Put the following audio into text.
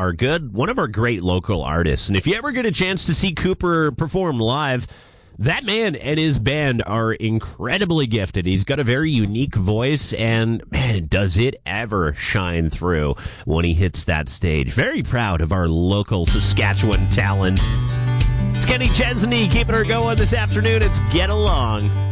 are good. One of our great local artists. And if you ever get a chance to see Cooper perform live, that man and his band are incredibly gifted. He's got a very unique voice, and man, does it ever shine through when he hits that stage. Very proud of our local Saskatchewan talent. It's Kenny Chesney keeping her going this afternoon. It's Get Along.